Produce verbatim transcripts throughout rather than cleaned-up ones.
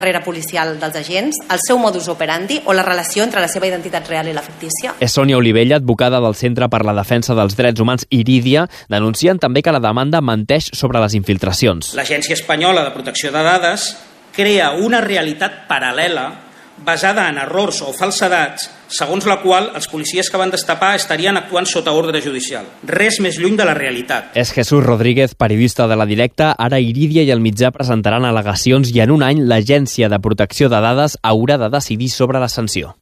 carrera policial dels agents, el seu modus operandi o la relació entre la seva identitat real i la fictícia? És Sònia Olivella, advocada del Centre per la Defensa dels Drets Humans Irídia. Denuncien també que la demanda menteix sobre les infiltracions. L'Agència Espanyola de Protecció de Dades crea una realitat paral·lela basada en errors o falsedats, segons la qual els policies que van destapar estarien actuant sota ordre judicial. Res més lluny de la realitat. És Jesús Rodríguez, periodista de La Directa. Ara Irídia i el mitjà presentaran al·legacions i en un any l'Agència de Protecció de Dades haurà de decidir sobre la sanció.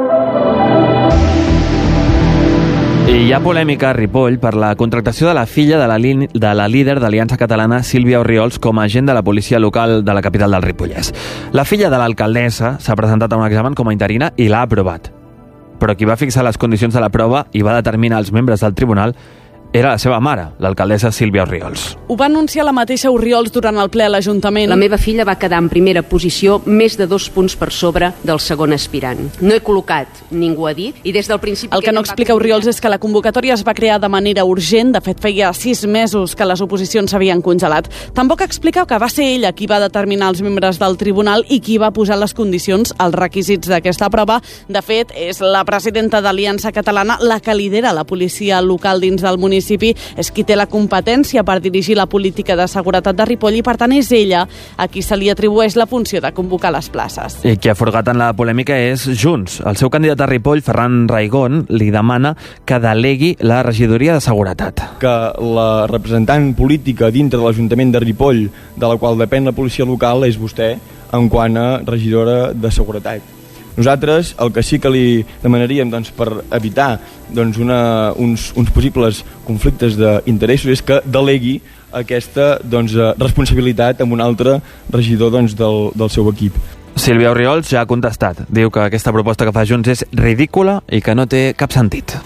I hi ha polèmica a Ripoll per la contractació de la filla de la, de la líder d'Aliança Catalana, Sílvia Orriols, com a agent de la policia local de la capital del Ripollès. La filla de l'alcaldessa s'ha presentat a un examen com a interina i l'ha aprovat. Però qui va fixar les condicions de la prova i va determinar els membres del tribunal era la seva mare, l'alcaldessa Sílvia Orriols. Ho va anunciar la mateixa Orriols durant el ple a l'Ajuntament. La meva filla va quedar en primera posició més de dos punts per sobre del segon aspirant. No he col·locat, ningú ha dit, i des del principi... El que no explica Orriols és que la convocatòria es va crear de manera urgent. De fet, feia sis mesos que les oposicions s'havien congelat. Tampoc explica que va ser ella qui va determinar els membres del tribunal i qui va posar les condicions, els requisits d'aquesta prova. De fet, és la presidenta d'Aliança Catalana la que lidera la policia local dins del municipi. És qui té la competència per dirigir la política de seguretat de Ripoll i, per tant, és ella a qui se li atribueix la funció de convocar les places. I qui ha forgat en la polèmica és Junts. El seu candidat a Ripoll, Ferran Raigón, li demana que delegui la regidoria de seguretat. Que la representant política dintre de l'Ajuntament de Ripoll, de la qual depèn la policia local, és vostè en quant a regidora de seguretat. Nosaltres el que sí que li demanaríem doncs, per evitar doncs, una, uns, uns possibles conflictes d'interessos és que delegui aquesta doncs, responsabilitat amb un altre regidor doncs, del, del seu equip. Sílvia Orriols ja ha contestat. Diu que aquesta proposta que fa Junts és ridícula i que no té cap sentit.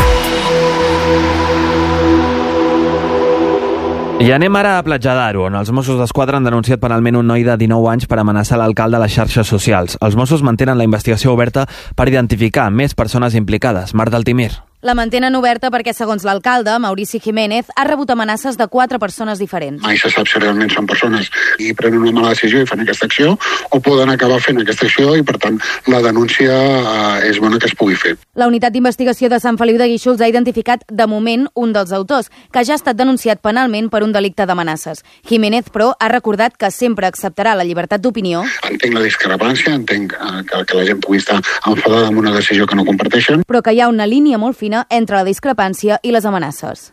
I anem ara a Platja d'Aro, on els Mossos d'Esquadra han denunciat penalment un noi de dinou anys per amenaçar l'alcalde a les xarxes socials. Els Mossos mantenen la investigació oberta per identificar més persones implicades. Marta Altimir. La mantenen oberta perquè, segons l'alcalde, Maurici Jiménez, ha rebut amenaces de quatre persones diferents. Mai se sap si realment són persones i prenen una mala decisió i fan aquesta acció o poden acabar fent aquesta acció i, per tant, la denúncia eh, és bona que es pugui fer. La unitat d'investigació de Sant Feliu de Guíxols ha identificat, de moment, un dels autors, que ja ha estat denunciat penalment per un delicte d'amenaces. Jiménez, però, ha recordat que sempre acceptarà la llibertat d'opinió. Entenc la discrepància, entenc eh, que, que la gent pugui estar enfadada amb una decisió que no comparteixen. Però que hi ha una línia molt fina entre la discrepància i les amenaces.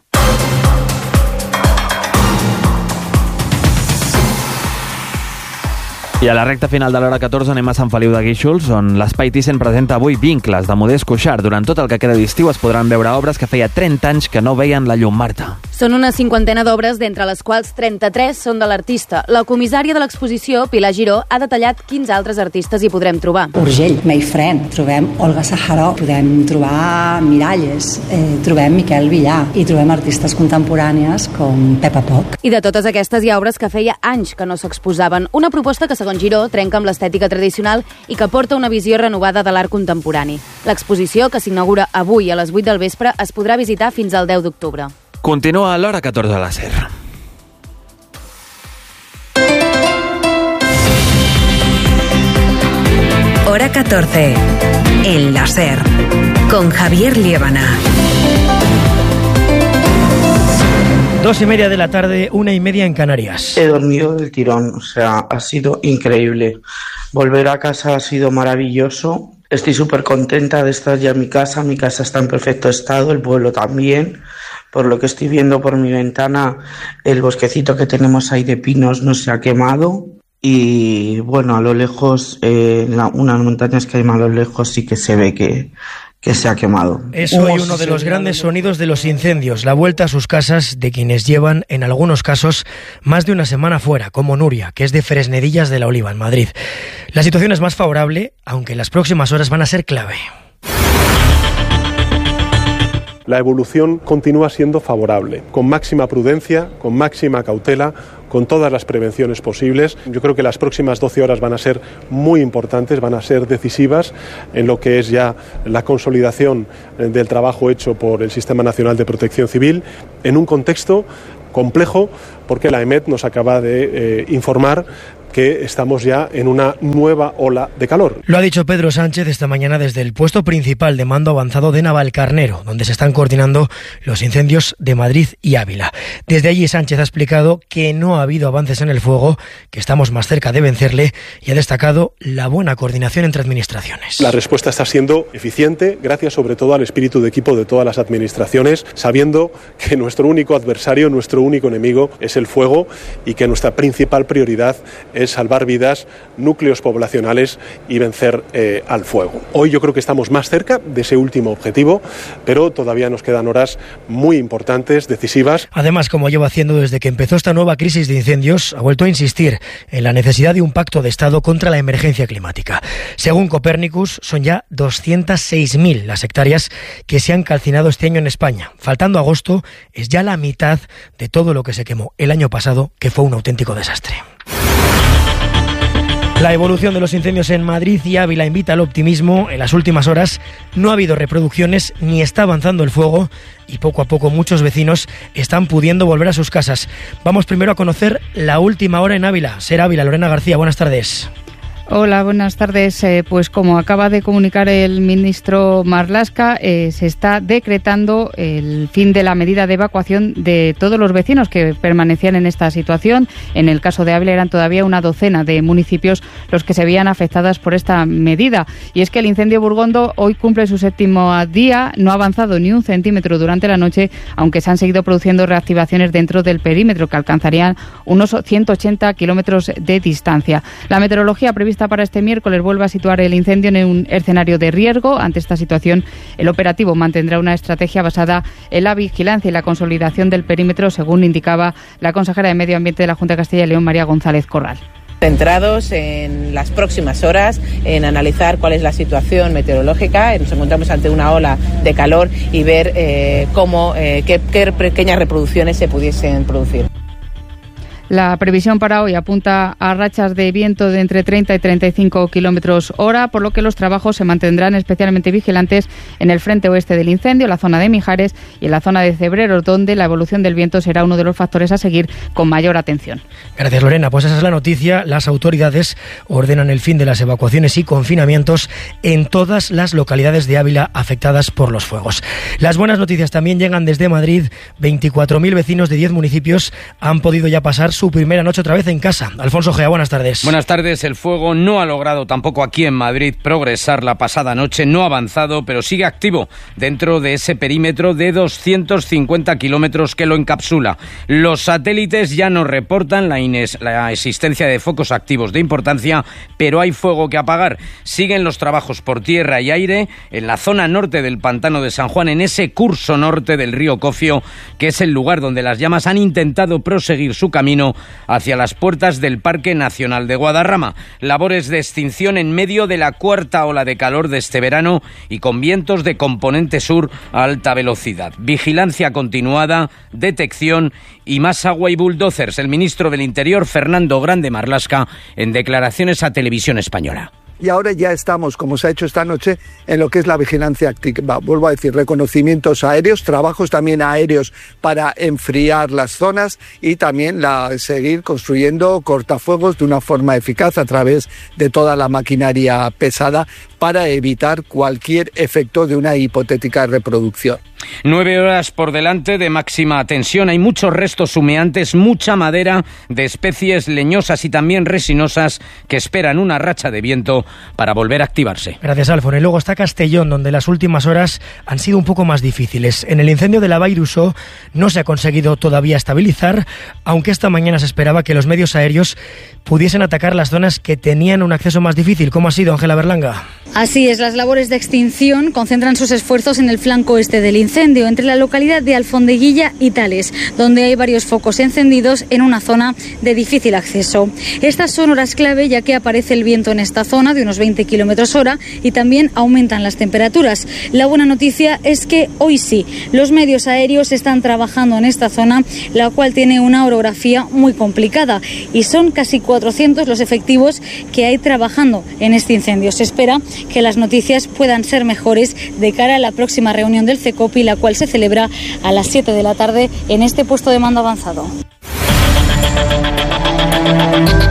I a la recta final de l'hora catorze anem a Sant Feliu de Guíxols, on l'Espai Thyssen presenta avui Vincles, de Modest Cuixart. Durant tot el que queda d'estiu es podran veure obres que feia trenta anys que no veien la llum, Marta. Són una cinquantena d'obres, d'entre les quals trenta-tres són de l'artista. La comissària de l'exposició, Pilar Giró, ha detallat quins altres artistes hi podrem trobar. Urgell, Mayfriend, trobem Olga Saharó, podem trobar Miralles, eh, trobem Miquel Villar i trobem artistes contemporànies com Pepa Poc. I de totes aquestes hi ha obres que feia anys que no s'exposaven. Una proposta que, segons Giró, trenca amb l'estètica tradicional i que porta una visió renovada de l'art contemporani. L'exposició, que s'inaugura avui a les vuit del vespre, es podrà visitar fins al deu d'octubre. Continua a l'hora catorze a la SER. Hora catorce. En la SER. Con Javier Liébana. Dos y media de la tarde, una y media en Canarias. He dormido del tirón, o sea, ha sido increíble. Volver a casa ha sido maravilloso. Estoy súper contenta de estar ya en mi casa. Mi casa está en perfecto estado, el pueblo también. Por lo que estoy viendo por mi ventana, el bosquecito que tenemos ahí de pinos no se ha quemado. Y bueno, a lo lejos, eh, la, unas montañas que hay más a lo lejos sí que se ve que... que se ha quemado. Es hoy uno de los grandes sonidos de los incendios, la vuelta a sus casas de quienes llevan, en algunos casos, más de una semana fuera, como Nuria, que es de Fresnedillas de la Oliva, en Madrid. La situación es más favorable, aunque las próximas horas van a ser clave. La evolución continúa siendo favorable, con máxima prudencia, con máxima cautela, con todas las prevenciones posibles. Yo creo que las próximas doce horas van a ser muy importantes, van a ser decisivas en lo que es ya la consolidación del trabajo hecho por el Sistema Nacional de Protección Civil, en un contexto complejo, porque la EMET nos acaba de eh, informar que estamos ya en una nueva ola de calor. Lo ha dicho Pedro Sánchez esta mañana desde el puesto principal de mando avanzado de Navalcarnero, donde se están coordinando los incendios de Madrid y Ávila. Desde allí Sánchez ha explicado que no ha habido avances en el fuego, que estamos más cerca de vencerle, y ha destacado la buena coordinación entre administraciones. La respuesta está siendo eficiente, gracias sobre todo al espíritu de equipo de todas las administraciones, sabiendo que nuestro único adversario, nuestro único enemigo es el fuego y que nuestra principal prioridad es salvar vidas, núcleos poblacionales y vencer eh, al fuego. Hoy yo creo que estamos más cerca de ese último objetivo, pero todavía nos quedan horas muy importantes, decisivas. Además, como lleva haciendo desde que empezó esta nueva crisis de incendios, ha vuelto a insistir en la necesidad de un pacto de Estado contra la emergencia climática. Según Copernicus, son ya doscientas seis mil las hectáreas que se han calcinado este año en España. Faltando agosto, es ya la mitad de todo lo que se quemó el año pasado, que fue un auténtico desastre. La evolución de los incendios en Madrid y Ávila invita al optimismo. En las últimas horas no ha habido reproducciones ni está avanzando el fuego y poco a poco muchos vecinos están pudiendo volver a sus casas. Vamos primero a conocer la última hora en Ávila. Ser Ávila, Lorena García, buenas tardes. Hola, buenas tardes. Eh, pues como acaba de comunicar el ministro Marlaska, eh, se está decretando el fin de la medida de evacuación de todos los vecinos que permanecían en esta situación. En el caso de Ávila eran todavía una docena de municipios los que se veían afectadas por esta medida. Y es que el incendio Burgondo hoy cumple su séptimo día, no ha avanzado ni un centímetro durante la noche, aunque se han seguido produciendo reactivaciones dentro del perímetro que alcanzarían unos ciento ochenta kilómetros de distancia. La meteorología prevista para este miércoles vuelve a situar el incendio en un escenario de riesgo. Ante esta situación, el operativo mantendrá una estrategia basada en la vigilancia y la consolidación del perímetro, según indicaba la consejera de Medio Ambiente de la Junta de Castilla y León, María González Corral. Centrados en las próximas horas, en analizar cuál es la situación meteorológica. Nos encontramos ante una ola de calor y ver eh, cómo, eh, qué, qué pequeñas reproducciones se pudiesen producir. La previsión para hoy apunta a rachas de viento de entre treinta y treinta y cinco kilómetros hora, por lo que los trabajos se mantendrán especialmente vigilantes en el frente oeste del incendio, la zona de Mijares y en la zona de Cebreros, donde la evolución del viento será uno de los factores a seguir con mayor atención. Gracias, Lorena. Pues esa es la noticia. Las autoridades ordenan el fin de las evacuaciones y confinamientos en todas las localidades de Ávila afectadas por los fuegos. Las buenas noticias también llegan desde Madrid. veinticuatro mil vecinos de diez municipios han podido ya pasar su primera noche otra vez en casa. Alfonso Gea, buenas tardes. Buenas tardes. El fuego no ha logrado tampoco aquí en Madrid progresar la pasada noche, no ha avanzado, pero sigue activo dentro de ese perímetro de doscientos cincuenta kilómetros que lo encapsula. Los satélites ya nos reportan la, ines, la existencia de focos activos de importancia, pero hay fuego que apagar. Siguen los trabajos por tierra y aire en la zona norte del Pantano de San Juan, en ese curso norte del río Cofio, que es el lugar donde las llamas han intentado proseguir su camino hacia las puertas del Parque Nacional de Guadarrama. Labores de extinción en medio de la cuarta ola de calor de este verano y con vientos de componente sur a alta velocidad. Vigilancia continuada, detección y más agua y bulldozers. El ministro del Interior, Fernando Grande Marlaska, en declaraciones a Televisión Española. Y ahora ya estamos, como se ha hecho esta noche, en lo que es la vigilancia activa. Vuelvo a decir, reconocimientos aéreos, trabajos también aéreos para enfriar las zonas y también la, seguir construyendo cortafuegos de una forma eficaz a través de toda la maquinaria pesada para evitar cualquier efecto de una hipotética reproducción. Nueve horas por delante de máxima tensión. Hay muchos restos humeantes, mucha madera de especies leñosas y también resinosas que esperan una racha de viento para volver a activarse. Gracias, Alfon. Y luego está Castellón, donde las últimas horas han sido un poco más difíciles. En el incendio de la Vall d'Uixó no se ha conseguido todavía estabilizar, aunque esta mañana se esperaba que los medios aéreos pudiesen atacar las zonas que tenían un acceso más difícil. ¿Cómo ha sido, Ángela Berlanga? Así es, las labores de extinción concentran sus esfuerzos en el flanco este del incendio, entre la localidad de Alfondeguilla y Tales, donde hay varios focos encendidos en una zona de difícil acceso. Estas son horas clave, ya que aparece el viento en esta zona de unos veinte kilómetros hora y también aumentan las temperaturas. La buena noticia es que hoy sí, los medios aéreos están trabajando en esta zona, la cual tiene una orografía muy complicada, y son casi cuatrocientos los efectivos que hay trabajando en este incendio. Se espera que las noticias puedan ser mejores de cara a la próxima reunión del CECOPI, la cual se celebra a las siete de la tarde en este puesto de mando avanzado.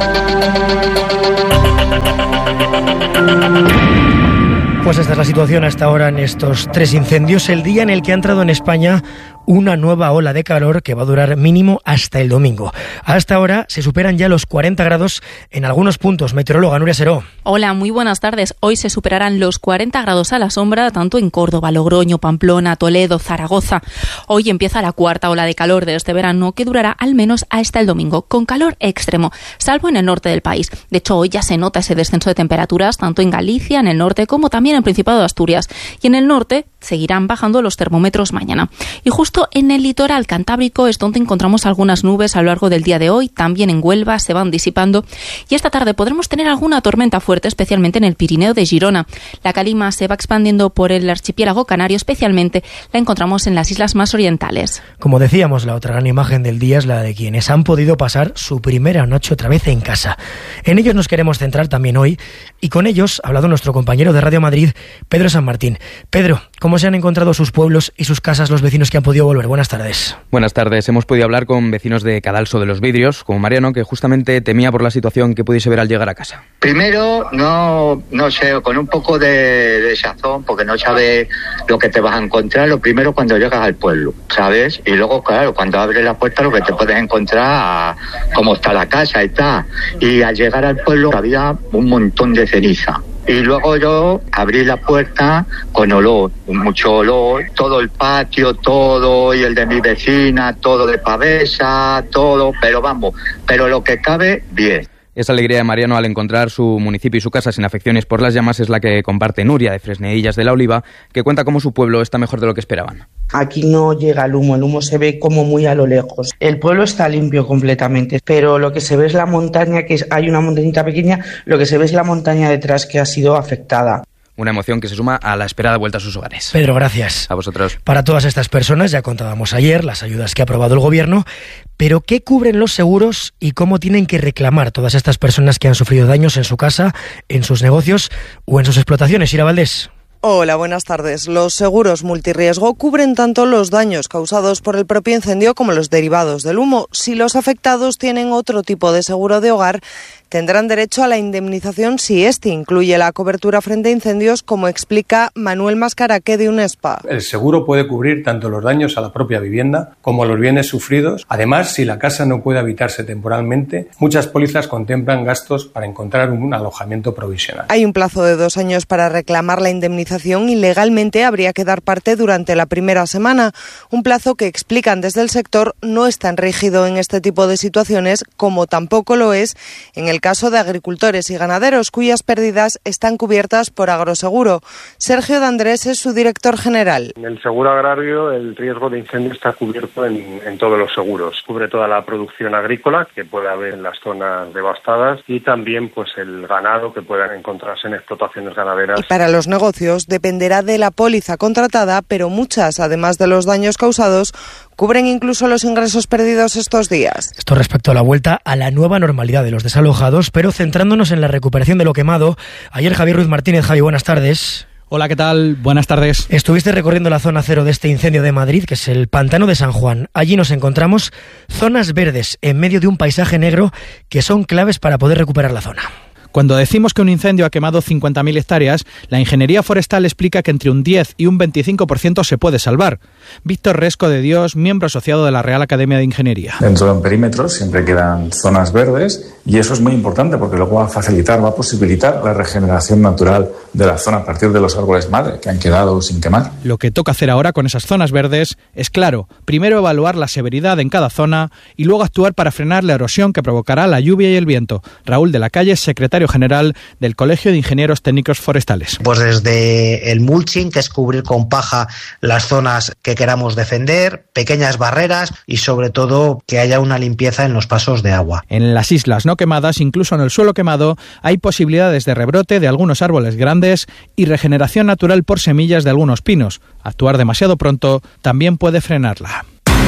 Pues esta es la situación hasta ahora en estos tres incendios, el día en el que ha entrado en España una nueva ola de calor que va a durar mínimo hasta el domingo. Hasta ahora se superan ya los cuarenta grados en algunos puntos. Meteoróloga Nuria Seró. Hola, muy buenas tardes. Hoy se superarán los cuarenta grados a la sombra, tanto en Córdoba, Logroño, Pamplona, Toledo, Zaragoza. Hoy empieza la cuarta ola de calor de este verano, que durará al menos hasta el domingo, con calor extremo, salvo en el norte del país. De hecho, hoy ya se nota ese descenso de temperaturas, tanto en Galicia, en el norte, como también en el Principado de Asturias. Y en el norte seguirán bajando los termómetros mañana. Y justo en el litoral cantábrico es donde encontramos algunas nubes a lo largo del día de hoy. También en Huelva se van disipando. Y esta tarde podremos tener alguna tormenta fuerte, especialmente en el Pirineo de Girona. La calima se va expandiendo por el archipiélago canario, especialmente la encontramos en las islas más orientales. Como decíamos, la otra gran imagen del día es la de quienes han podido pasar su primera noche otra vez en casa. En ellos nos queremos centrar también hoy, y con ellos ha hablado nuestro compañero de Radio Madrid, Pedro San Martín. Pedro, ¿cómo se han encontrado sus pueblos y sus casas los vecinos que han podido volver? Buenas tardes. Buenas tardes. Hemos podido hablar con vecinos de Cadalso de los Vidrios, como Mariano, que justamente temía por la situación que pudiese ver al llegar a casa. Primero, no, no sé, con un poco de, de sazón, porque no sabes lo que te vas a encontrar. Lo primero cuando llegas al pueblo, ¿sabes? Y luego, claro, cuando abres la puerta lo que te puedes encontrar, cómo está la casa y tal. Y al llegar al pueblo había un montón de ceniza. Y luego yo abrí la puerta con olor, mucho olor, todo el patio, todo, y el de mi vecina, todo de pavesa, todo, pero vamos, pero lo que cabe, bien. Esa alegría de Mariano al encontrar su municipio y su casa sin afecciones por las llamas es la que comparte Nuria, de Fresnedillas de la Oliva, que cuenta cómo su pueblo está mejor de lo que esperaban. Aquí no llega el humo, el humo se ve como muy a lo lejos. El pueblo está limpio completamente, pero lo que se ve es la montaña, que es, hay una montañita pequeña, lo que se ve es la montaña detrás que ha sido afectada. Una emoción que se suma a la esperada vuelta a sus hogares. Pedro, gracias. A vosotros. Para todas estas personas, ya contábamos ayer las ayudas que ha aprobado el Gobierno, pero ¿qué cubren los seguros y cómo tienen que reclamar todas estas personas que han sufrido daños en su casa, en sus negocios o en sus explotaciones? Ira Valdés. Hola, buenas tardes. Los seguros multirriesgo cubren tanto los daños causados por el propio incendio como los derivados del humo. Si los afectados tienen otro tipo de seguro de hogar, tendrán derecho a la indemnización si este incluye la cobertura frente a incendios, como explica Manuel Mascaraque de UNESPA. El seguro puede cubrir tanto los daños a la propia vivienda como los bienes sufridos. Además, si la casa no puede habitarse temporalmente, muchas pólizas contemplan gastos para encontrar un alojamiento provisional. Hay un plazo de dos años para reclamar la indemnización y legalmente habría que dar parte durante la primera semana. Un plazo que, explican desde el sector, no es tan rígido en este tipo de situaciones como tampoco lo es en el caso de agricultores y ganaderos cuyas pérdidas están cubiertas por Agroseguro. Sergio de Andrés es su director general. En el seguro agrario el riesgo de incendio está cubierto en, en todos los seguros. Cubre toda la producción agrícola que puede haber en las zonas devastadas y también pues el ganado que puedan encontrarse en explotaciones ganaderas. Y para los negocios dependerá de la póliza contratada, pero muchas, además de los daños causados, cubren incluso los ingresos perdidos estos días. Esto respecto a la vuelta a la nueva normalidad de los desalojados, pero centrándonos en la recuperación de lo quemado. Ayer Javier Ruiz Martínez. Javi, buenas tardes. Hola, ¿qué tal? Buenas tardes. Estuviste recorriendo la zona cero de este incendio de Madrid, que es el Pantano de San Juan. Allí nos encontramos zonas verdes en medio de un paisaje negro que son claves para poder recuperar la zona. Cuando decimos que un incendio ha quemado cincuenta mil hectáreas, la ingeniería forestal explica que entre un diez y un veinticinco por ciento se puede salvar. Víctor Resco de Dios, miembro asociado de la Real Academia de Ingeniería. Dentro de un perímetro siempre quedan zonas verdes y eso es muy importante porque luego va a facilitar, va a posibilitar la regeneración natural de la zona a partir de los árboles madre que han quedado sin quemar. Lo que toca hacer ahora con esas zonas verdes es, claro, primero evaluar la severidad en cada zona y luego actuar para frenar la erosión que provocará la lluvia y el viento. Raúl de la Calle, secretario general del Colegio de Ingenieros Técnicos Forestales. Pues desde el mulching, que es cubrir con paja las zonas que queramos defender, pequeñas barreras y sobre todo que haya una limpieza en los pasos de agua. En las islas no quemadas, incluso en el suelo quemado, hay posibilidades de rebrote de algunos árboles grandes y regeneración natural por semillas de algunos pinos. Actuar demasiado pronto también puede frenarla.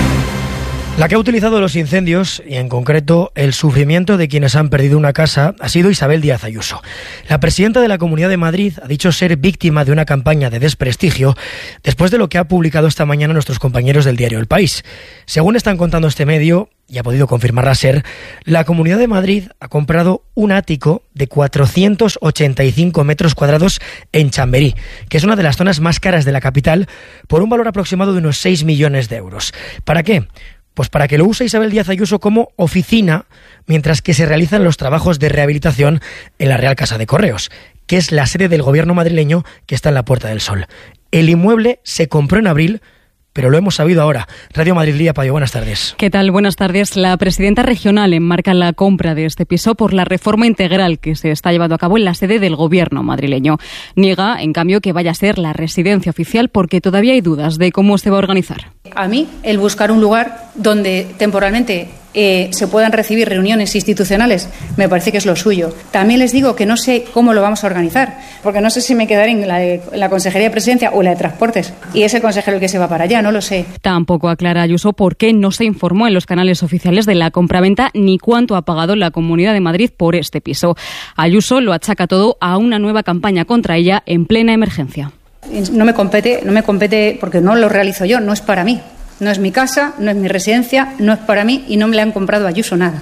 La que ha utilizado los incendios, y en concreto el sufrimiento de quienes han perdido una casa, ha sido Isabel Díaz Ayuso. La presidenta de la Comunidad de Madrid ha dicho ser víctima de una campaña de desprestigio después de lo que ha publicado esta mañana nuestros compañeros del diario El País. Según están contando este medio, y ha podido confirmar la SER, la Comunidad de Madrid ha comprado un ático de cuatrocientos ochenta y cinco metros cuadrados en Chamberí, que es una de las zonas más caras de la capital, por un valor aproximado de unos seis millones de euros. ¿Para qué? Pues para que lo use Isabel Díaz Ayuso como oficina, mientras que se realizan los trabajos de rehabilitación en la Real Casa de Correos, que es la sede del gobierno madrileño que está en la Puerta del Sol. El inmueble se compró en abril, pero lo hemos sabido ahora. Radio Madrid, Lía Payo, buenas tardes. ¿Qué tal? Buenas tardes. La presidenta regional enmarca la compra de este piso por la reforma integral que se está llevando a cabo en la sede del gobierno madrileño. Niega, en cambio, que vaya a ser la residencia oficial porque todavía hay dudas de cómo se va a organizar. A mí, el buscar un lugar donde temporalmente eh, se puedan recibir reuniones institucionales, me parece que es lo suyo. También les digo que no sé cómo lo vamos a organizar, porque no sé si me quedaré en la, de, en la Consejería de Presidencia o en la de Transportes, y es el consejero el que se va para allá, no lo sé. Tampoco aclara Ayuso por qué no se informó en los canales oficiales de la compraventa ni cuánto ha pagado la Comunidad de Madrid por este piso. Ayuso lo achaca todo a una nueva campaña contra ella en plena emergencia. No me compete, no me compete porque no lo realizo yo, no es para mí. No es mi casa, no es mi residencia, no es para mí y no me le han comprado a Ayuso nada.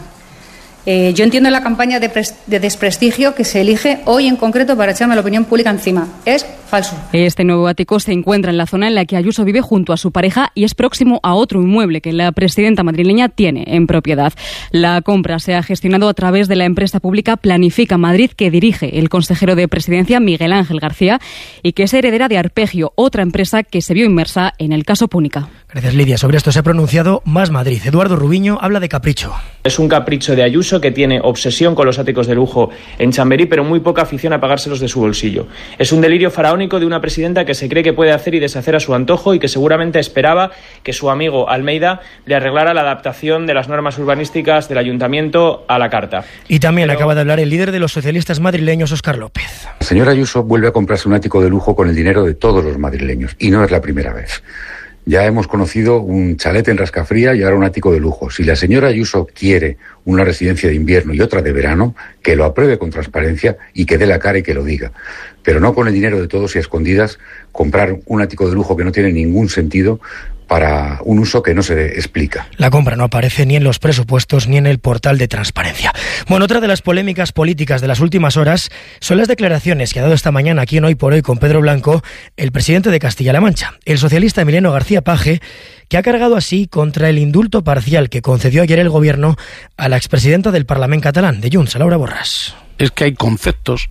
Eh, yo entiendo la campaña de, de desprestigio que se elige hoy en concreto para echarme la opinión pública encima. Es falso. Este nuevo ático se encuentra en la zona en la que Ayuso vive junto a su pareja y es próximo a otro inmueble que la presidenta madrileña tiene en propiedad. La compra se ha gestionado a través de la empresa pública Planifica Madrid, que dirige el consejero de Presidencia Miguel Ángel García y que es heredera de Arpegio, otra empresa que se vio inmersa en el caso Púnica. Gracias, Lidia. Sobre esto se ha pronunciado Más Madrid. Eduardo Rubiño habla de capricho. Es un capricho de Ayuso, que tiene obsesión con los áticos de lujo en Chamberí, pero muy poca afición a pagárselos de su bolsillo. Es un delirio faraónico de una presidenta que se cree que puede hacer y deshacer a su antojo y que seguramente esperaba que su amigo Almeida le arreglara la adaptación de las normas urbanísticas del ayuntamiento a la carta. Y también pero... acaba de hablar el líder de los socialistas madrileños, Óscar López. La señora Ayuso vuelve a comprarse un ático de lujo con el dinero de todos los madrileños, y no es la primera vez. Ya hemos conocido un chalet en Rascafría y ahora un ático de lujo. Si la señora Ayuso quiere una residencia de invierno y otra de verano, que lo apruebe con transparencia y que dé la cara y que lo diga. Pero no con el dinero de todos y a escondidas comprar un ático de lujo que no tiene ningún sentido para un uso que no se explica. La compra no aparece ni en los presupuestos ni en el portal de transparencia. Bueno, otra de las polémicas políticas de las últimas horas son las declaraciones que ha dado esta mañana aquí en Hoy por Hoy con Pedro Blanco el presidente de Castilla-La Mancha, el socialista Emiliano García Paje, que ha cargado así contra el indulto parcial que concedió ayer el gobierno a la expresidenta del Parlamento catalán, de Junts, a Laura Borràs. Es que hay conceptos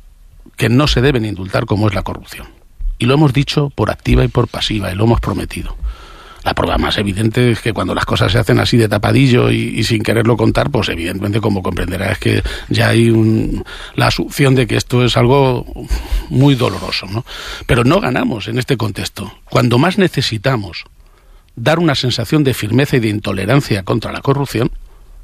que no se deben indultar, como es la corrupción. Y lo hemos dicho por activa y por pasiva, y lo hemos prometido. La prueba más evidente es que cuando las cosas se hacen así de tapadillo y, y sin quererlo contar, pues evidentemente, como comprenderá, es que ya hay un, la asunción de que esto es algo muy doloroso, ¿no? Pero no ganamos en este contexto. Cuando más necesitamos dar una sensación de firmeza y de intolerancia contra la corrupción,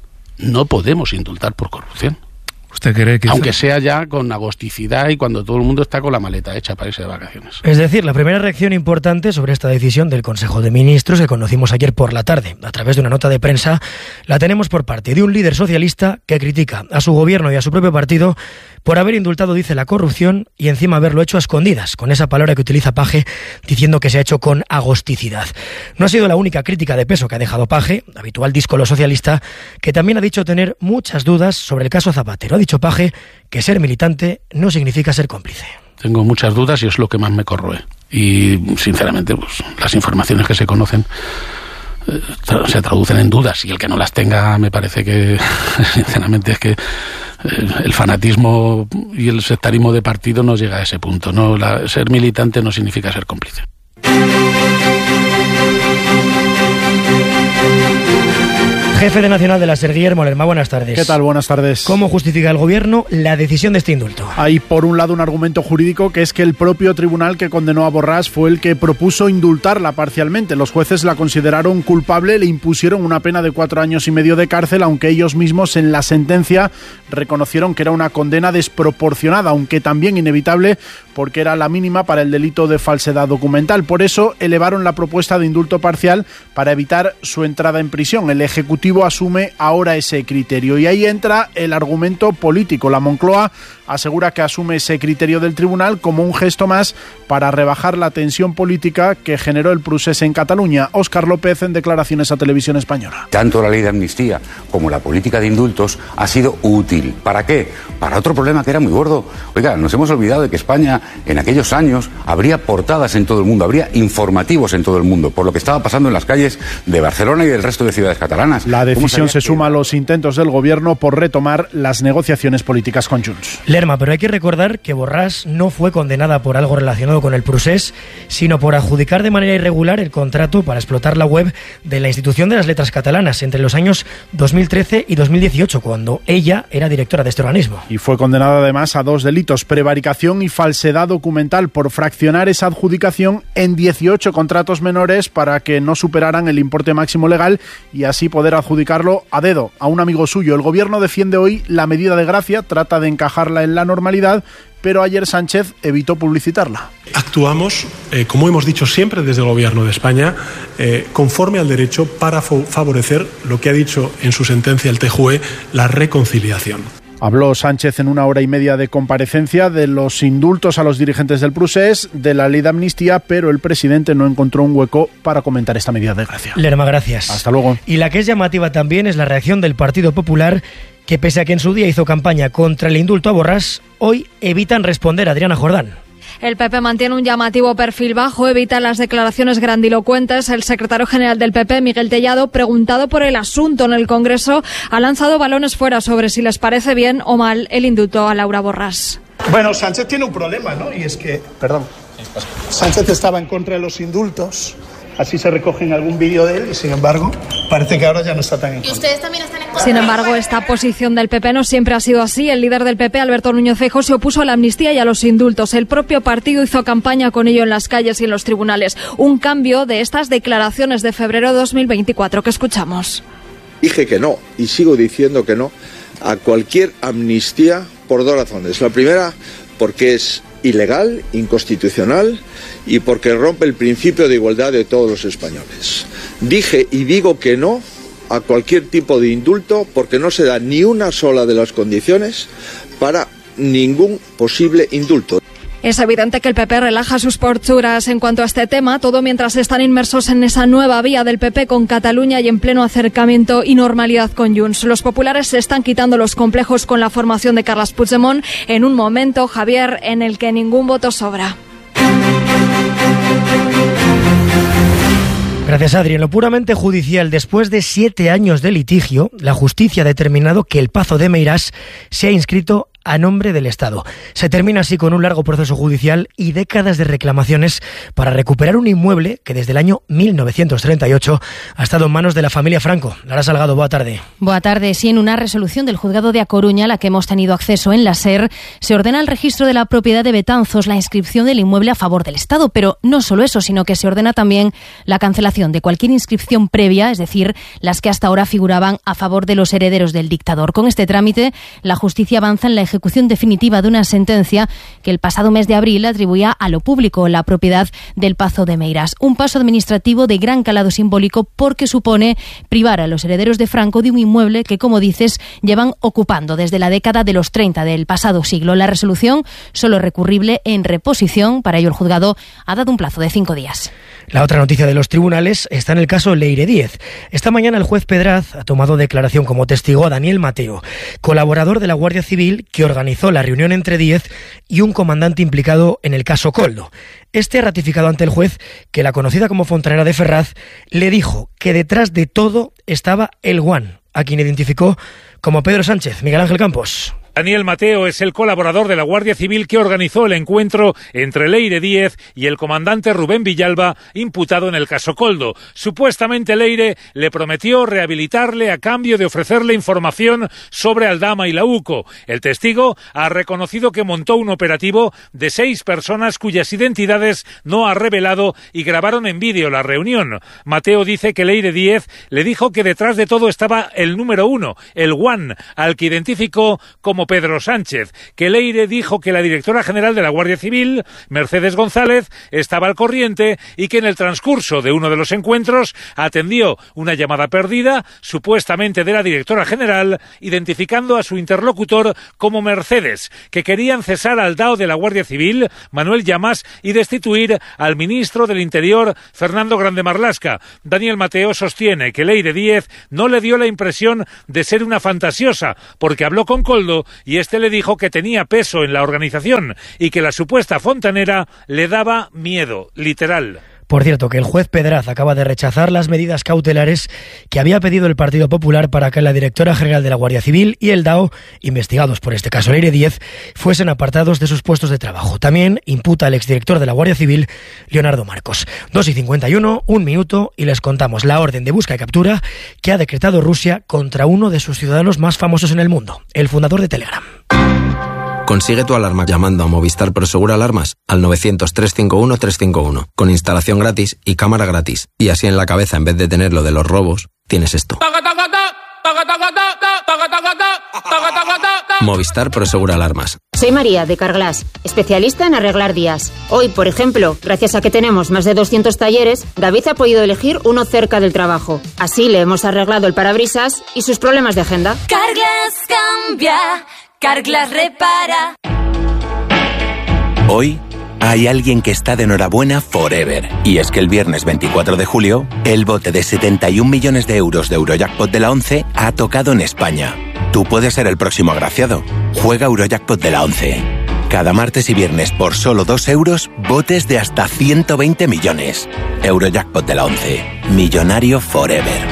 no podemos indultar por corrupción. ¿Usted cree que aunque sea ya con agosticidad y cuando todo el mundo está con la maleta hecha para irse de vacaciones? Es decir, la primera reacción importante sobre esta decisión del Consejo de Ministros, que conocimos ayer por la tarde a través de una nota de prensa, la tenemos por parte de un líder socialista que critica a su gobierno y a su propio partido por haber indultado, dice, la corrupción y encima haberlo hecho a escondidas, con esa palabra que utiliza Paje, diciendo que se ha hecho con agosticidad. No ha sido la única crítica de peso que ha dejado Paje, habitual díscolo socialista, que también ha dicho tener muchas dudas sobre el caso Zapatero. Ha dicho Paje que ser militante no significa ser cómplice. Tengo muchas dudas y es lo que más me corroe. Y, sinceramente, pues las informaciones que se conocen eh, tra- se traducen en dudas, y el que no las tenga, me parece que, sinceramente, es que eh, el fanatismo y el sectarismo de partido no llega a ese punto. No, la, ser militante no significa ser cómplice. Jefe de Nacional de la SER, Guillermo Lerma, buenas tardes. ¿Qué tal? Buenas tardes. ¿Cómo justifica el Gobierno la decisión de este indulto? Hay, por un lado, un argumento jurídico, que es que el propio tribunal que condenó a Borràs fue el que propuso indultarla parcialmente. Los jueces la consideraron culpable, le impusieron una pena de cuatro años y medio de cárcel, aunque ellos mismos en la sentencia reconocieron que era una condena desproporcionada, aunque también inevitable porque era la mínima para el delito de falsedad documental. Por eso elevaron la propuesta de indulto parcial para evitar su entrada en prisión. El Ejecutivo asume ahora ese criterio y ahí entra el argumento político. La Moncloa asegura que asume ese criterio del tribunal como un gesto más para rebajar la tensión política que generó el procés en Cataluña. Óscar López en declaraciones a Televisión Española. Tanto la ley de amnistía como la política de indultos ha sido útil. ¿Para qué? Para otro problema que era muy gordo. Oiga, nos hemos olvidado de que España en aquellos años habría portadas en todo el mundo, habría informativos en todo el mundo, por lo que estaba pasando en las calles de Barcelona y del resto de ciudades catalanas. La decisión se suma a los intentos del gobierno por retomar las negociaciones políticas con Junts. Lerma, pero hay que recordar que Borràs no fue condenada por algo relacionado con el procés, sino por adjudicar de manera irregular el contrato para explotar la web de la Institución de las Letras Catalanas entre los años dos mil trece y dos mil dieciocho, cuando ella era directora de este organismo. Y fue condenada además a dos delitos: prevaricación y falsedad documental, por fraccionar esa adjudicación en dieciocho contratos menores para que no superaran el importe máximo legal y así poder adjudicarlo a dedo a un amigo suyo. El gobierno defiende hoy la medida de gracia, trata de encajarla en la normalidad, pero ayer Sánchez evitó publicitarla. Actuamos, eh, como hemos dicho siempre desde el Gobierno de España, eh, conforme al derecho para favorecer lo que ha dicho en su sentencia el T J U E, la reconciliación. Habló Sánchez en una hora y media de comparecencia de los indultos a los dirigentes del procés, de la ley de amnistía, pero el presidente no encontró un hueco para comentar esta medida de gracia. Lerma, gracias. Hasta luego. Y la que es llamativa también es la reacción del Partido Popular, que pese a que en su día hizo campaña contra el indulto a Borràs, hoy evitan responder a Adriana Jordán. El P P mantiene un llamativo perfil bajo, evita las declaraciones grandilocuentes. El secretario general del P P, Miguel Tellado, preguntado por el asunto en el Congreso, ha lanzado balones fuera sobre si les parece bien o mal el indulto a Laura Borràs. Bueno, Sánchez tiene un problema, ¿no? Y es que, perdón, Sánchez estaba en contra de los indultos. Así se recoge en algún vídeo de él y, sin embargo, parece que ahora ya no está tan en contra. ¿Y ustedes también están en contra? Sin embargo, esta posición del P P no siempre ha sido así. El líder del P P, Alberto Núñez Feijóo, se opuso a la amnistía y a los indultos. El propio partido hizo campaña con ello en las calles y en los tribunales. Un cambio de estas declaraciones de febrero de dos mil veinticuatro que escuchamos. Dije que no, y sigo diciendo que no, a cualquier amnistía por dos razones. La primera, porque es ilegal, inconstitucional y porque rompe el principio de igualdad de todos los españoles. Dije y digo que no a cualquier tipo de indulto porque no se da ni una sola de las condiciones para ningún posible indulto. Es evidente que el P P relaja sus posturas en cuanto a este tema, todo mientras están inmersos en esa nueva vía del P P con Cataluña y en pleno acercamiento y normalidad con Junts. Los populares se están quitando los complejos con la formación de Carles Puigdemont en un momento, Javier, en el que ningún voto sobra. Gracias, Adri. En lo puramente judicial, después de siete años de litigio, la justicia ha determinado que el Pazo de Meirás se ha inscrito a nombre del Estado. Se termina así con un largo proceso judicial y décadas de reclamaciones para recuperar un inmueble que desde el año mil novecientos treinta y ocho ha estado en manos de la familia Franco. Lara Salgado, buena tarde. Buena tarde. Sí, en una resolución del Juzgado de A Coruña, a la que hemos tenido acceso en la SER, se ordena el registro de la propiedad de Betanzos, la inscripción del inmueble a favor del Estado, pero no solo eso, sino que se ordena también la cancelación de cualquier inscripción previa, es decir, las que hasta ahora figuraban a favor de los herederos del dictador. Con este trámite, la justicia avanza en la ejecución ejecución definitiva de una sentencia que el pasado mes de abril atribuía a lo público la propiedad del Pazo de Meirás. Un paso administrativo de gran calado simbólico porque supone privar a los herederos de Franco de un inmueble que, como dices, llevan ocupando desde la década de los treinta del pasado siglo. La resolución solo recurrible en reposición. Para ello el juzgado ha dado un plazo de cinco días. La otra noticia de los tribunales está en el caso Leire Díez. Esta mañana el juez Pedraz ha tomado declaración como testigo a Daniel Mateo, colaborador de la Guardia Civil que organizó la reunión entre Díez y un comandante implicado en el caso Koldo. Este ha ratificado ante el juez que la conocida como Fontanera de Ferraz le dijo que detrás de todo estaba el Guan, a quien identificó como Pedro Sánchez. Miguel Ángel Campos. Daniel Mateo es el colaborador de la Guardia Civil que organizó el encuentro entre Leire Díez y el comandante Rubén Villalba, imputado en el caso Koldo. Supuestamente Leire le prometió rehabilitarle a cambio de ofrecerle información sobre Aldama y la UCO. El testigo ha reconocido que montó un operativo de seis personas cuyas identidades no ha revelado y grabaron en vídeo la reunión. Mateo dice que Leire Díez le dijo que detrás de todo estaba el número uno, el Guan, al que identificó como Pedro Sánchez, que Leire dijo que la directora general de la Guardia Civil, Mercedes González, estaba al corriente y que en el transcurso de uno de los encuentros atendió una llamada perdida, supuestamente de la directora general, identificando a su interlocutor como Mercedes, que querían cesar al D A O de la Guardia Civil, Manuel Llamas, y destituir al ministro del Interior, Fernando Grande Marlaska. Daniel Mateo sostiene que Leire Díez no le dio la impresión de ser una fantasiosa, porque habló con Koldo y este le dijo que tenía peso en la organización y que la supuesta fontanera le daba miedo, literal. Por cierto, que el juez Pedraz acaba de rechazar las medidas cautelares que había pedido el Partido Popular para que la directora general de la Guardia Civil y el D A O, investigados por este caso Leire Díez, fuesen apartados de sus puestos de trabajo. También imputa al exdirector de la Guardia Civil, Leonardo Marcos. dos y cincuenta y uno, un minuto, y les contamos la orden de busca y captura que ha decretado Rusia contra uno de sus ciudadanos más famosos en el mundo, el fundador de Telegram. Consigue tu alarma llamando a Movistar Prosegur Alarmas al novecientos, trescientos cincuenta y uno, trescientos cincuenta y uno, con instalación gratis y cámara gratis. Y así en la cabeza, en vez de tener lo de los robos, tienes esto. Movistar Prosegur Alarmas. Soy María, de Carglass, especialista en arreglar días. Hoy, por ejemplo, gracias a que tenemos más de doscientos talleres, David ha podido elegir uno cerca del trabajo. Así le hemos arreglado el parabrisas y sus problemas de agenda. Carglass cambia, Carglass repara. Hoy hay alguien que está de enhorabuena forever. Y es que el viernes veinticuatro de julio, el bote de setenta y un millones de euros de Eurojackpot de la ONCE ha tocado en España. Tú puedes ser el próximo agraciado. Juega Eurojackpot de la ONCE. Cada martes y viernes por solo dos euros, botes de hasta ciento veinte millones. Eurojackpot de la ONCE. Millonario forever.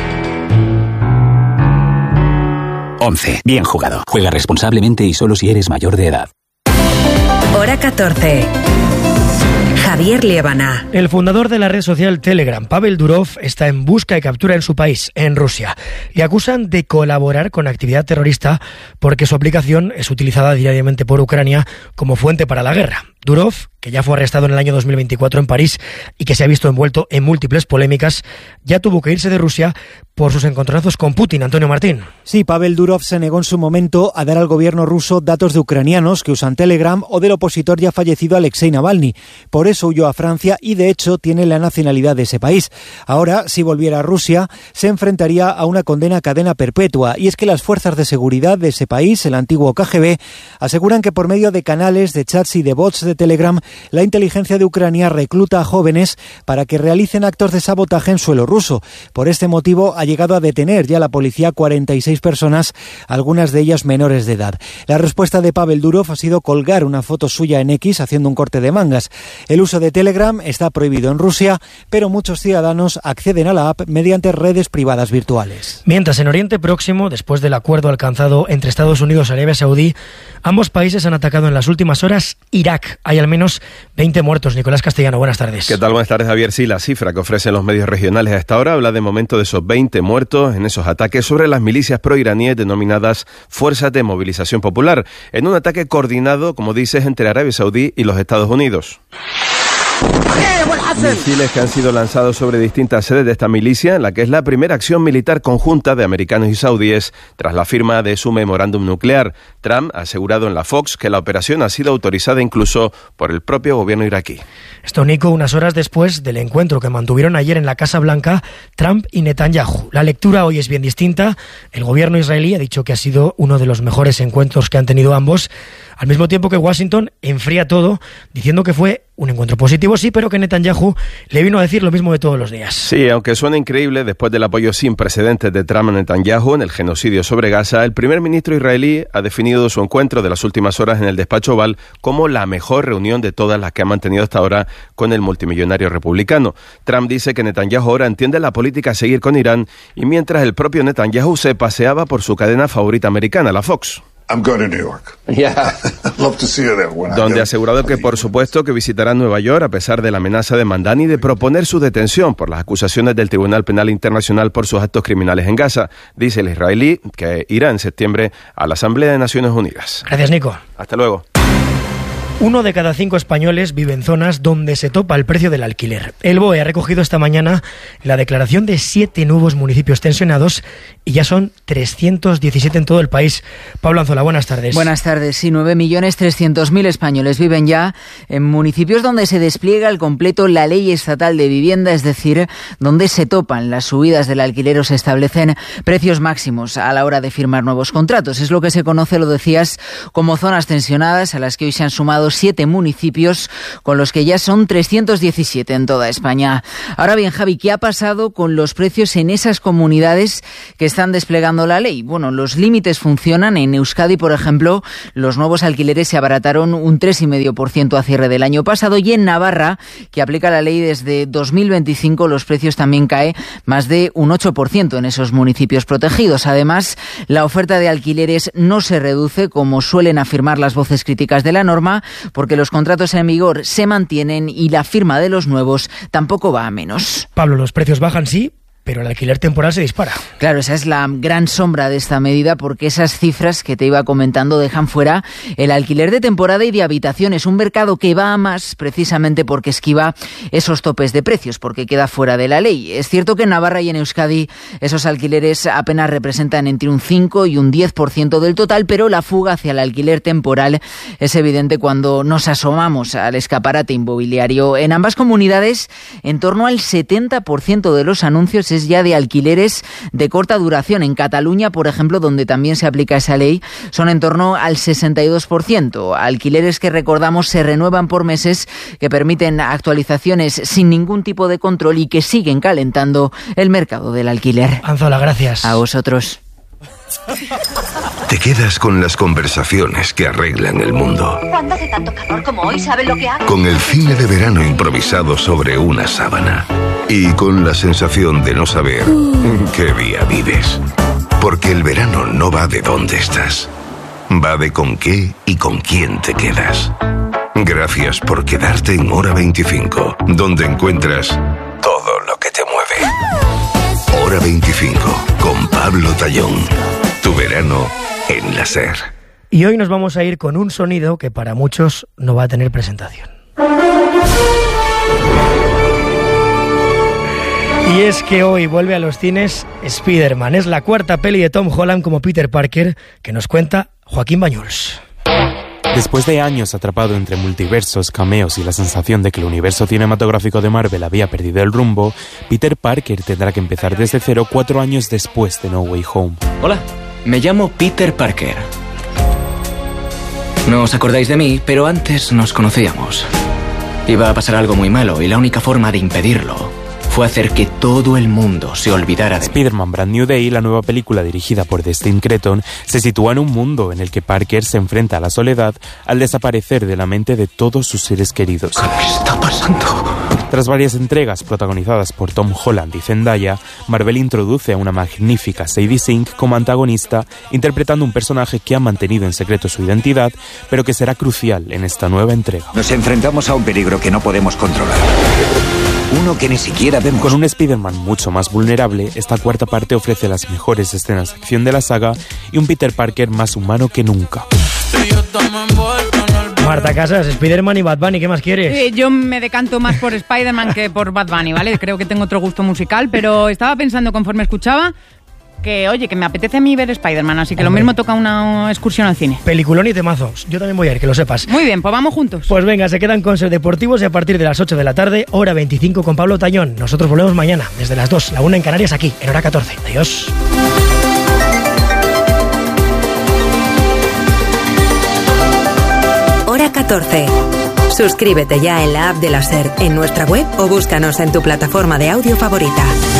once. Bien jugado. Juega responsablemente y solo si eres mayor de edad. Hora catorce. Javier Liébana. El fundador de la red social Telegram, Pavel Durov, está en busca y captura en su país, en Rusia. Le acusan de colaborar con actividad terrorista porque su aplicación es utilizada diariamente por Ucrania como fuente para la guerra. Durov, que ya fue arrestado en el año dos mil veinticuatro en París y que se ha visto envuelto en múltiples polémicas, ya tuvo que irse de Rusia por sus encontronazos con Putin. Antonio Martín. Sí, Pavel Durov se negó en su momento a dar al gobierno ruso datos de ucranianos que usan Telegram o del opositor ya fallecido Alexei Navalny. Por eso huyó a Francia y, de hecho, tiene la nacionalidad de ese país. Ahora, si volviera a Rusia, se enfrentaría a una condena a cadena perpetua. Y es que las fuerzas de seguridad de ese país, el antiguo K G B, aseguran que por medio de canales, de chats y de bots de Telegram, la inteligencia de Ucrania recluta a jóvenes para que realicen actos de sabotaje en suelo ruso. Por este motivo ha llegado a detener ya la policía cuarenta y seis personas, algunas de ellas menores de edad. La respuesta de Pavel Durov ha sido colgar una foto suya en X haciendo un corte de mangas. El uso de Telegram está prohibido en Rusia, pero muchos ciudadanos acceden a la app mediante redes privadas virtuales. Mientras en Oriente Próximo, después del acuerdo alcanzado entre Estados Unidos y Arabia Saudí, ambos países han atacado en las últimas horas Irak. Hay al menos veinte muertos. Nicolás Castellano, buenas tardes. ¿Qué tal? Buenas tardes, Javier. Sí, la cifra que ofrecen los medios regionales a esta hora habla de momento de esos veinte muertos en esos ataques sobre las milicias proiraníes denominadas Fuerzas de Movilización Popular, en un ataque coordinado, como dices, entre Arabia Saudí y los Estados Unidos. Misiles que han sido lanzados sobre distintas sedes de esta milicia, en la que es la primera acción militar conjunta de americanos y saudíes tras la firma de su memorándum nuclear. Trump ha asegurado en la Fox que la operación ha sido autorizada incluso por el propio gobierno iraquí. Esto, Nico, unas horas después del encuentro que mantuvieron ayer en la Casa Blanca Trump y Netanyahu. La lectura hoy es bien distinta. El gobierno israelí ha dicho que ha sido uno de los mejores encuentros que han tenido ambos, al mismo tiempo que Washington enfría todo, diciendo que fue un encuentro positivo, sí, pero que Netanyahu le vino a decir lo mismo de todos los días. Sí, aunque suena increíble, después del apoyo sin precedentes de Trump a Netanyahu en el genocidio sobre Gaza, el primer ministro israelí ha definido su encuentro de las últimas horas en el despacho Oval como la mejor reunión de todas las que ha mantenido hasta ahora con el multimillonario republicano. Trump dice que Netanyahu ahora entiende la política a seguir con Irán, y mientras el propio Netanyahu se paseaba por su cadena favorita americana, la Fox. I'm going to New York. Yeah. Love to see you there when Donde ha asegurado que por supuesto que visitará Nueva York a pesar de la amenaza de Mandani y de proponer su detención por las acusaciones del Tribunal Penal Internacional por sus actos criminales en Gaza. Dice el israelí que irá en septiembre a la Asamblea de Naciones Unidas. Gracias, Nico. Hasta luego. Uno de cada cinco españoles vive en zonas donde se topa el precio del alquiler. El B O E ha recogido esta mañana la declaración de siete nuevos municipios tensionados y ya son trescientos diecisiete en todo el país. Pablo Anzola, buenas tardes. Buenas tardes. Sí, nueve millones trescientos mil españoles viven ya en municipios donde se despliega al completo la ley estatal de vivienda, es decir, donde se topan las subidas del alquiler o se establecen precios máximos a la hora de firmar nuevos contratos. Es lo que se conoce, lo decías, como zonas tensionadas, a las que hoy se han sumado siete municipios, con los que ya son trescientos diecisiete en toda España. Ahora bien, Javi, ¿qué ha pasado con los precios en esas comunidades que están desplegando la ley? Bueno, los límites funcionan. En Euskadi, por ejemplo, los nuevos alquileres se abarataron un tres coma cinco por ciento a cierre del año pasado, y en Navarra, que aplica la ley desde dos mil veinticinco, los precios también caen más de un ocho por ciento en esos municipios protegidos. Además, la oferta de alquileres no se reduce, como suelen afirmar las voces críticas de la norma, porque los contratos en vigor se mantienen y la firma de los nuevos tampoco va a menos. Pablo, los precios bajan, sí, pero el alquiler temporal se dispara. Claro, esa es la gran sombra de esta medida, porque esas cifras que te iba comentando dejan fuera el alquiler de temporada y de habitaciones, un mercado que va a más precisamente porque esquiva esos topes de precios, porque queda fuera de la ley. Es cierto que en Navarra y en Euskadi esos alquileres apenas representan entre un cinco y un diez por ciento del total, pero la fuga hacia el alquiler temporal es evidente cuando nos asomamos al escaparate inmobiliario. En ambas comunidades, en torno al setenta por ciento de los anuncios es ya de alquileres de corta duración. En Cataluña, por ejemplo, donde también se aplica esa ley, son en torno al sesenta y dos por ciento. Alquileres que, recordamos, se renuevan por meses, que permiten actualizaciones sin ningún tipo de control y que siguen calentando el mercado del alquiler. Anzola, gracias. A vosotros. Te quedas con las conversaciones que arreglan el mundo. Cuando hace tanto calor como hoy, ¿saben lo que hago? Con el cine de verano improvisado sobre una sábana. Y con la sensación de no saber en qué día vives. Porque el verano no va de dónde estás. Va de con qué y con quién te quedas. Gracias por quedarte en Hora veinticinco, donde encuentras todo lo que te mueve. Hora veinticinco, con Pablo Tallón. Tu verano en la SER. Y hoy nos vamos a ir con un sonido que para muchos no va a tener presentación. Y es que hoy vuelve a los cines Spider-Man. Es la cuarta peli de Tom Holland como Peter Parker, que nos cuenta Joaquín Bañuls. Después de años atrapado entre multiversos, cameos y la sensación de que el universo cinematográfico de Marvel había perdido el rumbo, Peter Parker tendrá que empezar desde cero cuatro años después de No Way Home. Hola, me llamo Peter Parker. No os acordáis de mí, pero antes nos conocíamos. Iba a pasar algo muy malo y la única forma de impedirlo fue hacer que todo el mundo se olvidara de mí. Spider-Man Brand New Day, la nueva película dirigida por Destin Cretton, se sitúa en un mundo en el que Parker se enfrenta a la soledad al desaparecer de la mente de todos sus seres queridos. ¿Qué está pasando? Tras varias entregas protagonizadas por Tom Holland y Zendaya, Marvel introduce a una magnífica Sadie Sink como antagonista, interpretando un personaje que ha mantenido en secreto su identidad, pero que será crucial en esta nueva entrega. Nos enfrentamos a un peligro que no podemos controlar. Uno que ni siquiera vemos. Con un Spider-Man mucho más vulnerable, esta cuarta parte ofrece las mejores escenas de acción de la saga y un Peter Parker más humano que nunca. Marta Casas, Spider-Man y Bad Bunny, ¿qué más quieres? Eh, yo me decanto más por Spider-Man que por Bad Bunny, ¿vale? Creo que tengo otro gusto musical, pero estaba pensando conforme escuchaba que, oye, que me apetece a mí ver Spider-Man, así que Hombre. Lo mismo toca una excursión al cine. Peliculón y temazos. Yo también voy a ir, que lo sepas. Muy bien, pues vamos juntos. Pues venga, se quedan con Ser Deportivos y a partir de las ocho de la tarde, Hora veinticinco con Pablo Tallón. Nosotros volvemos mañana, desde las dos, la una en Canarias, aquí, en Hora catorce. Adiós. Hora catorce. Suscríbete ya en la app de la SER, en nuestra web o búscanos en tu plataforma de audio favorita.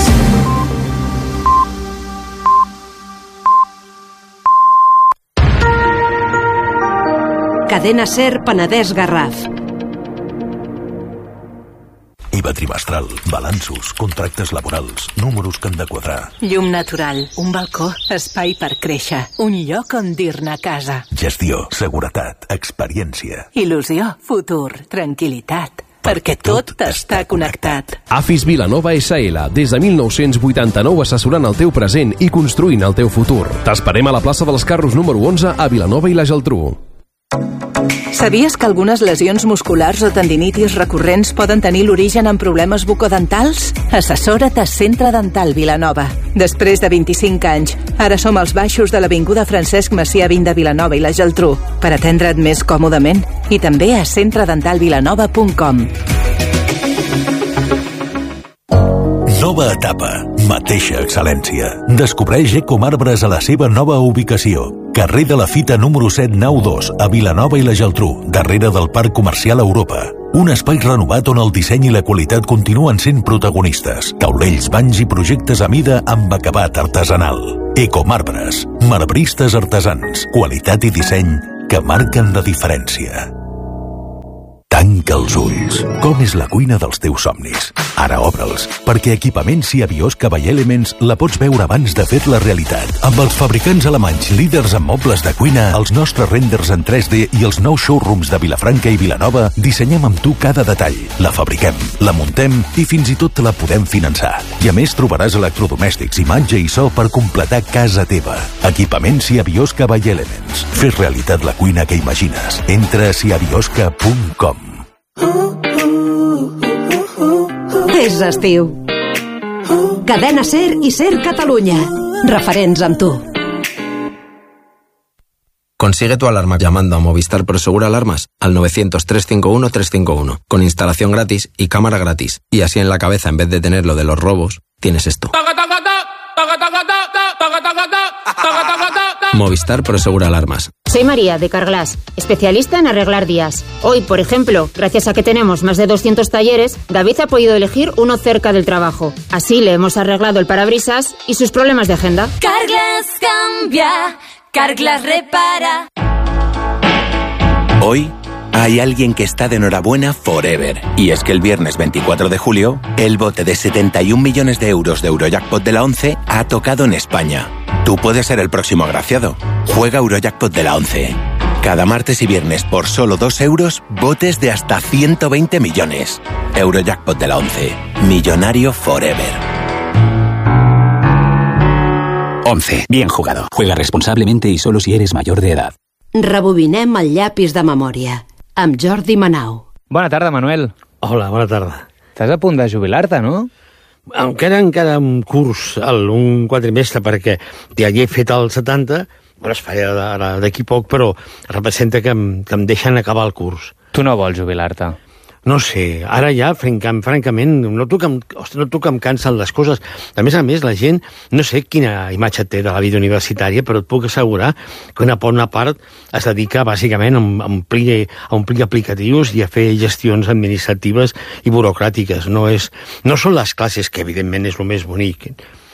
Cadena SER Penedès Garraf. I V A trimestral, balanços, contractes laborals, números que han de quadrar. Llum natural, un balcó, espai per créixer, un lloc on dir-ne casa. Gestió, seguretat, experiència. Il·lusió, futur, tranquil·litat. Perquè tot està connectat. Afis Vilanova essa ele, des de mil nou-cents vuitanta-nou assessorant el teu present i construint el teu futur. T'esperem a la plaça dels Carros número onze a Vilanova i la Geltrú. Sabies que algunes lesions musculars o tendinitis recurrents poden tenir l'origen en problemes bucodentals? Assessora't a Centre Dental Vilanova. Després de vint-i-cinc anys, ara som als baixos de l'Avinguda Francesc Macià vint de Vilanova i la Geltrú, per atendre't més còmodament, i també a centre dental vilanova punt com. Nova etapa, mateixa excel·lència. Descobreix Ecomarbres a la seva nova ubicació. Carrer de la Fita número set nou dos, a Vilanova i la Geltrú, darrere del Parc Comercial Europa. Un espai renovat on el disseny i la qualitat continuen sent protagonistes. Taulells, banys i projectes a mida amb acabat artesanal. Ecomarbres, marbristes artesans, qualitat i disseny que marquen la diferència. Tanca els ulls. Com és la cuina dels teus somnis? Ara obre'ls, perquè Equipaments i Biosca by Elements la pots veure abans de fer-la realitat. Amb els fabricants alemanys líders en mobles de cuina, els nostres renders en tres D i els nous showrooms de Vilafranca i Vilanova, dissenyem amb tu cada detall. La fabriquem, la muntem i fins i tot la podem finançar. I a més trobaràs electrodomèstics, imatge i so per completar casa teva. Equipaments i Biosca by Elements. Fes realitat la cuina que imagines. Entra a siabiosca punt com. És estiu. Cadena Ser i Ser Catalunya. Referents amb tu. Consigue tu alarma llamando a Movistar Prosegur Alarmas al nueve cero cero, tres cinco uno, tres cinco uno, con instalación gratis y cámara gratis. Y así en la cabeza, en vez de tener lo de los robos, tienes esto. Movistar Prosegur Alarmas. Soy María, de Carglass, especialista en arreglar días. Hoy, por ejemplo, gracias a que tenemos más de doscientos talleres, David ha podido elegir uno cerca del trabajo. Así le hemos arreglado el parabrisas y sus problemas de agenda. Carglass cambia, Carglass repara. Hoy hay alguien que está de enhorabuena forever. Y es que el viernes veinticuatro de julio, el bote de setenta y un millones de euros de Eurojackpot de la once ha tocado en España. Tú puedes ser el próximo agraciado. Juega Eurojackpot de la once. Cada martes y viernes por solo dos euros, botes de hasta ciento veinte millones. Eurojackpot de la once. Millonario forever. once. Bien jugado. Juega responsablemente y solo si eres mayor de edad. Rebobinem el llapis de memòria. Amb Jordi Manau. Bona tarda, Manuel. Hola, bona tarda. Estàs a punt de jubilar-te, no? Encara, encara un curs, un quadrimestre, perquè ja hi he fet el setanta, bueno, es farà d'aquí poc, però representa que em, que em deixen acabar el curs. Tu no vols jubilar-te? No sé, ara ja, francament, noto que, em, ostres, noto que em cansen les coses. A més a més, la gent, no sé quina imatge té de la vida universitària, però et puc assegurar que una bona part es dedica bàsicament a omplir, a omplir aplicatius i a fer gestions administratives i burocràtiques. No, és, no són les classes, que evidentment és el més bonic,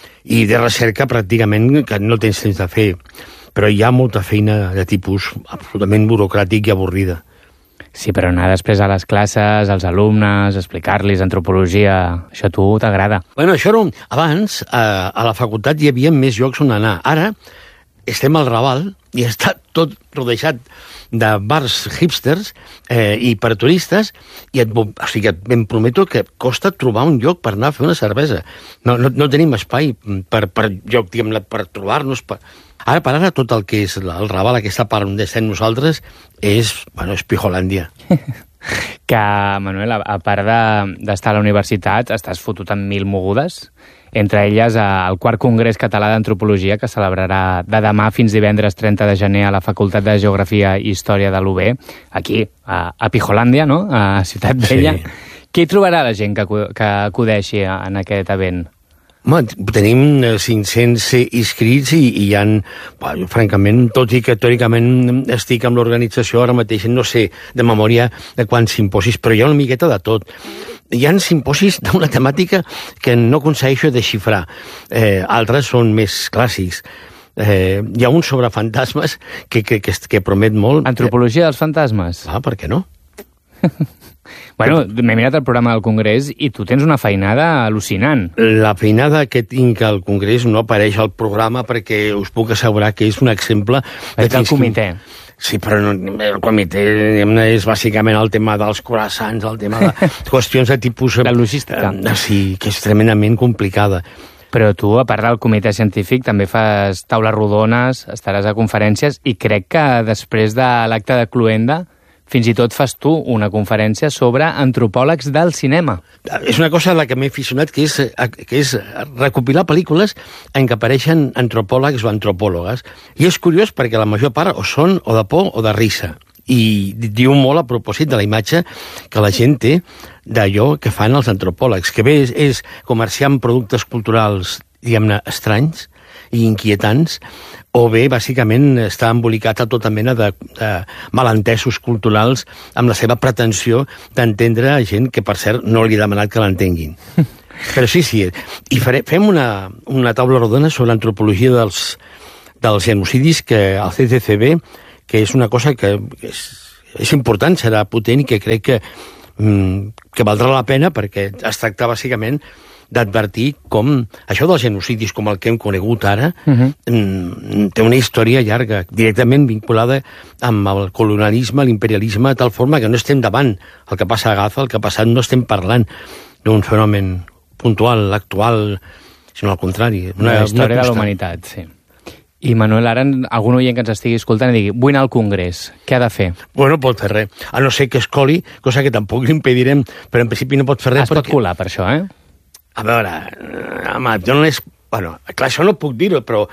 i de recerca pràcticament que no tens temps de fer, però hi ha molta feina de tipus absolutament burocràtic i avorrida. Sí, però anar després a les classes, als alumnes, explicar-los antropologia, això a tu t'agrada. Bueno, això era... Abans, a, a la facultat hi havia més llocs on anar. Ara estem al Raval i està tot rodejat de bars hipsters eh, i per turistes, i et, o sigui, em prometo que costa trobar un lloc per anar a fer una cervesa. No, no, no tenim espai per, per lloc, diguem, per trobar-nos... Per... Ara per ara tot el que és el Raval, aquesta part on estem nosaltres, és, bueno, és Pijolàndia. Que, Manuel, a part d'estar a la universitat, estàs fotut en mil mogudes, entre elles el quart Congrés Català d'Antropologia, que celebrarà de demà fins divendres trenta de gener a la Facultat de Geografia i Història de l'U B, aquí, a, a Pijolàndia, no?, a Ciutat Vella. Sí. Què hi trobarà la gent que, que acudeixi en aquest event? Home, tenim cinc-cents inscrits i, i hi ha, bueno, francament, tot i que teòricament estic amb l'organització ara mateix, no sé de memòria de quants simposis, però hi ha una miqueta de tot. Hi ha simposis d'una temàtica que no aconsegueixo desxifrar. Eh, altres són més clàssics. Eh, hi ha un sobre fantasmes que, que, que, que promet molt. Antropologia dels fantasmes? Ah, per què no? Bueno, m'he mirat el programa del Congrés i tu tens una feinada al·lucinant. La feinada que tinc al Congrés no apareix al programa perquè us puc assegurar que és un exemple... És del comitè. Sí, però no, el comitè és bàsicament el tema dels croissants, el tema de qüestions de tipus... La logística. Eh, sí, que és tremendament complicada. Però tu, a part del comitè científic, també fas taules rodones, estaràs a conferències, i crec que després de l'acte de Cluenda fins i tot fas tu una conferència sobre antropòlegs del cinema. És una cosa a la que m'he aficionat, que és, que és recopilar pel·lícules en què apareixen antropòlegs o antropòlogues. I és curiós perquè la major part o són o de por o de risa. I diu molt a propòsit de la imatge que la gent té d'allò que fan els antropòlegs, que bé és, és comerciar amb productes culturals, diguem-ne, estranys i inquietants, o bé, bàsicament, està embolicat a tota mena de, de malentesos culturals amb la seva pretensió d'entendre gent que, per cert, no li ha demanat que l'entenguin. Però sí, sí, i faré, fem una, una taula rodona sobre l'antropologia dels, dels genocidis que el C C C B, que és una cosa que és, és important, serà potent i que crec que, mm, que valdrà la pena perquè es tracta bàsicament d'advertir com això dels genocidis, com el que hem conegut ara, uh-huh. mm, té una història llarga, directament vinculada amb el colonialisme, l'imperialisme, de tal forma que no estem davant el que passa a Gaza, el que ha passat, no estem parlant d'un fenomen puntual, actual, sinó al contrari. Una, la història una de la humanitat, sí. I, Manuel, ara algun oient que ens estigui escoltant i digui, vull anar al Congrés, què ha de fer? Bueno, pot fer res, a no ser que es coli, cosa que tampoc li impedirem, però en principi no pot fer res. Es perquè... pot colar per això, eh? A veure, home, jo no és... Bueno, clar, això no puc dir-ho, però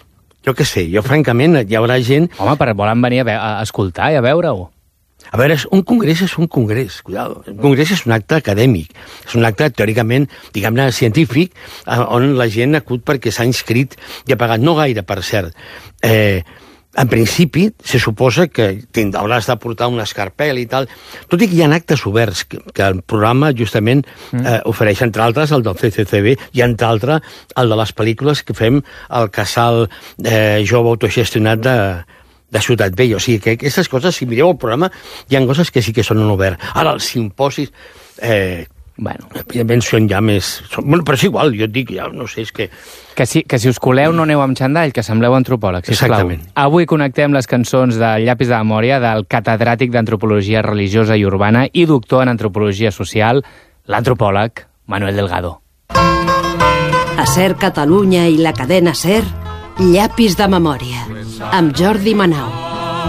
jo què sé, jo francament hi haurà gent... Home, però volen venir a, ve a escoltar i a veure-ho. A veure, un congrés és un congrés, cuidado. Un congrés és un acte acadèmic, és un acte teòricament, diguem-ne, científic, on la gent acut perquè s'ha inscrit i ha pagat, no gaire, per cert. Eh, en principi, se suposa que hauràs de portar una escarpel i tal, tot i que hi ha actes oberts, que, que el programa justament eh, ofereix, entre altres, el del C C C B i, entre altres, el de les pel·lícules que fem al casal eh, jove autogestionat de... de Ciutat Vella, o sigui que aquestes coses, si mireu el programa, hi ha coses que sí que són en obert. Ara, els simposis, eh, bueno, evidentment són ja més... Són, bueno, però és igual, jo et dic, ja no sé, és que... Que si, que si us coleu no aneu amb xandall, que sembleu antropòlegs, sisplau. Exactament. Avui connectem les cançons del Llapis de Memòria del catedràtic d'Antropologia Religiosa i Urbana i doctor en Antropologia Social, l'antropòleg Manuel Delgado. A SER Catalunya i la cadena SER, Llapis de Memòria, amb Jordi Manau.